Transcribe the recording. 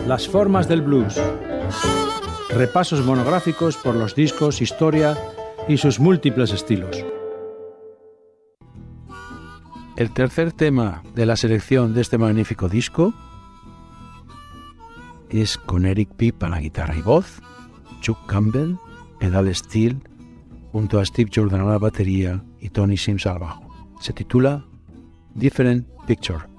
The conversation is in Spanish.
Las formas del blues. Repasos monográficos por los discos, historia y sus múltiples estilos. El tercer tema de la selección de este magnífico disco es con Eric Pipp a la guitarra y voz, Chuck Campbell, pedal steel, junto a Steve Jordan a la batería y Tony Sims al bajo. Se titula Different Picture.